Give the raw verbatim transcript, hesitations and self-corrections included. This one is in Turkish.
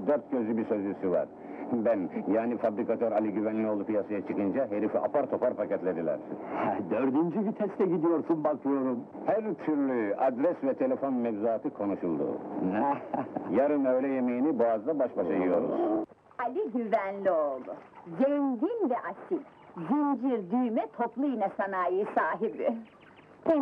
dört gözlü bir sözlüsü var. Ben, yani fabrikatör Ali Güvenlioğlu piyasaya çıkınca herifi apar topar paketlediler. Dördüncü viteste gidiyorsun bakıyorum. Her türlü adres ve telefon mevzuatı konuşuldu. Yarın öğle yemeğini Boğaz'da baş başa yiyoruz. Ali Güvenlioğlu, zengin ve asil, zincir düğme toplu iğne sanayi sahibi.